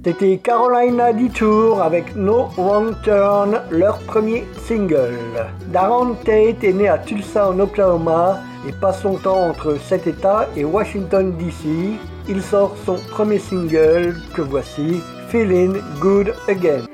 C'était Carolina Detour avec No Wrong Turn, leur premier single. Darren Tate est né à Tulsa en Oklahoma et passe son temps entre cet état et Washington DC. Il sort son premier single que voici, Feeling Good Again.